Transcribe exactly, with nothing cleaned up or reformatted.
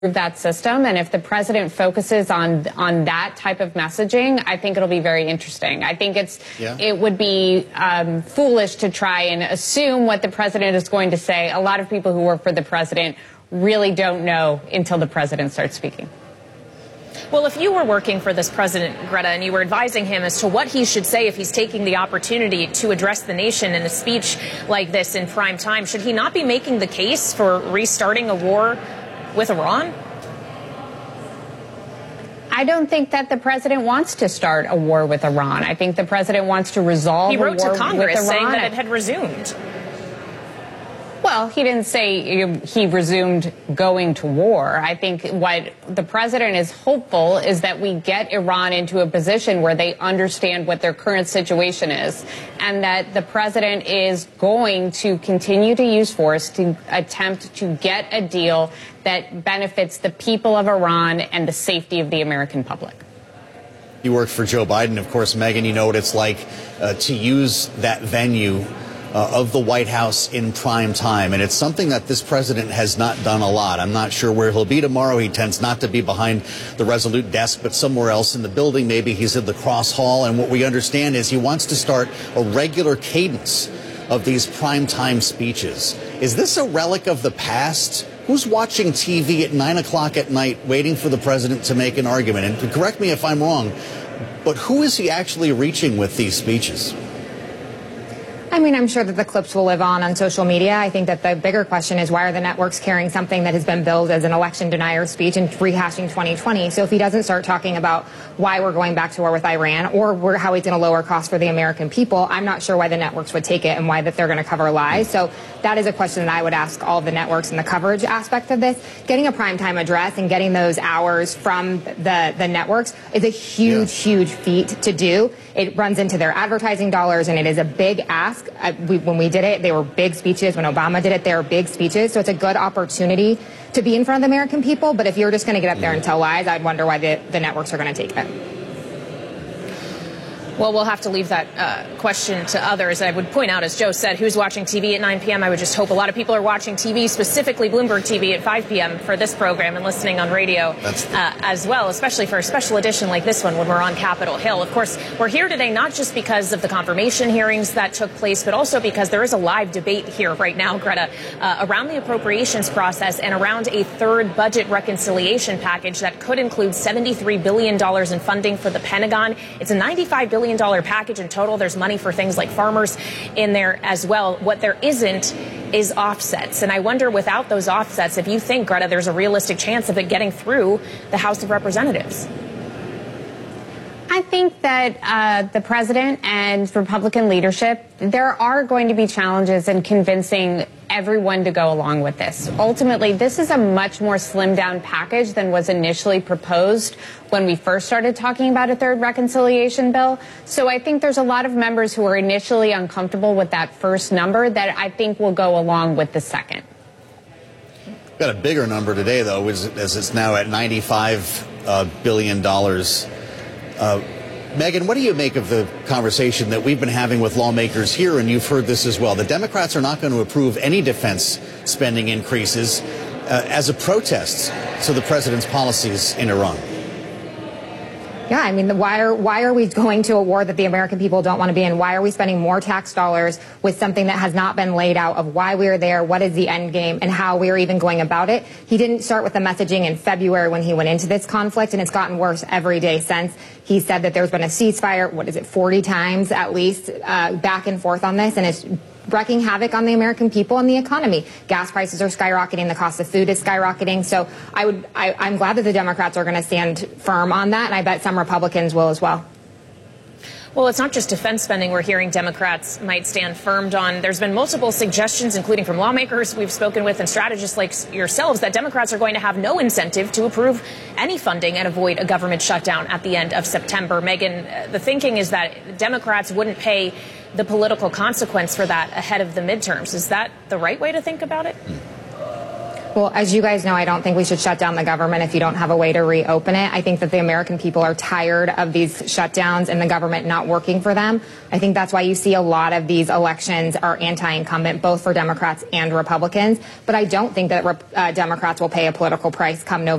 that system, and if the president focuses on on that type of messaging, I think it'll be very interesting. I think it's yeah. it would be um, foolish to try and assume what the president is going to say. A lot of people who work for the president really don't know until the president starts speaking. Well, if you were working for this president, Greta, and you were advising him as to what he should say if he's taking the opportunity to address the nation in a speech like this in prime time, should he not be making the case for restarting a war with Iran? I don't think that the president wants to start a war with Iran. I think the president wants to resolve a war with Iran. He wrote to Congress saying that it had resumed. Well, he didn't say he resumed going to war. I think what the president is hopeful is that we get Iran into a position where they understand what their current situation is, and that the president is going to continue to use force to attempt to get a deal that benefits the people of Iran and the safety of the American public. You worked for Joe Biden, of course, Megan. You know what it's like uh, to use that venue Uh, of the White House in prime time. And it's something that this president has not done a lot. I'm not sure where he'll be tomorrow. He tends not to be behind the Resolute desk, but somewhere else in the building. Maybe he's in the Cross Hall. And what we understand is he wants to start a regular cadence of these primetime speeches. Is this a relic of the past? Who's watching T V at nine o'clock at night waiting for the president to make an argument? And correct me if I'm wrong, but who is he actually reaching with these speeches? I mean, I'm sure that the clips will live on on social media. I think that the bigger question is, why are the networks carrying something that has been billed as an election denier speech and rehashing twenty twenty? So if he doesn't start talking about why we're going back to war with Iran, or we're, how he's going to lower costs for the American people, I'm not sure why the networks would take it and why that they're going to cover lies. So that is a question that I would ask all the networks in the coverage aspect of this. Getting a primetime address and getting those hours from the, the networks is a huge, yeah. huge feat to do. It runs into their advertising dollars, and it is a big ask. Uh, we, when we did it, they were big speeches. When Obama did it, they were big speeches. So it's a good opportunity to be in front of the American people. But if you're just going to get up there and tell lies, I'd wonder why the, the networks are going to take it. Well, we'll have to leave that uh, question to others. I would point out, as Joe said, who's watching T V at nine p.m. I would just hope a lot of people are watching T V, specifically Bloomberg T V at five p.m. for this program and listening on radio uh, as well, especially for a special edition like this one when we're on Capitol Hill. Of course, we're here today not just because of the confirmation hearings that took place, but also because there is a live debate here right now, Greta, uh, around the appropriations process and around a third budget reconciliation package that could include seventy-three billion dollars in funding for the Pentagon. It's a ninety-five billion dollars package in total. There's money for things like farmers in there as well. What there isn't is offsets. And I wonder, without those offsets, if you think, Greta, there's a realistic chance of it getting through the House of Representatives. I think that uh, the president and Republican leadership, there are going to be challenges in convincing everyone to go along with this. Ultimately, this is a much more slimmed down package than was initially proposed when we first started talking about a third reconciliation bill. So I think there's a lot of members who are initially uncomfortable with that first number that I think will go along with the second. Got a bigger number today, though, as it's now at ninety-five uh, billion dollars. Uh, Megan, what do you make of the conversation that we've been having with lawmakers here, and you've heard this as well? The Democrats are not going to approve any defense spending increases uh, as a protest to the president's policies in Iran. Yeah, I mean, why are why are we going to a war that the American people don't want to be in? Why are we spending more tax dollars with something that has not been laid out of why we are there, what is the end game, and how we are even going about it? He didn't start with the messaging in February when he went into this conflict, and it's gotten worse every day since. He said that there's been a ceasefire, what is it, forty times at least, uh, back and forth on this, and it's wreaking havoc on the American people and the economy. Gas prices are skyrocketing. The cost of food is skyrocketing. So I would, I, I'm glad that the Democrats are going to stand firm on that, and I bet some Republicans will as well. Well, it's not just defense spending we're hearing Democrats might stand firm on. There's been multiple suggestions, including from lawmakers we've spoken with and strategists like yourselves, that Democrats are going to have no incentive to approve any funding and avoid a government shutdown at the end of September. Megan, the thinking is that Democrats wouldn't pay the political consequence for that ahead of the midterms. Is that the right way to think about it? Well, as you guys know, I don't think we should shut down the government if you don't have a way to reopen it. I think that the American people are tired of these shutdowns and the government not working for them. I think that's why you see a lot of these elections are anti-incumbent, both for Democrats and Republicans. But I don't think that uh, Democrats will pay a political price come November.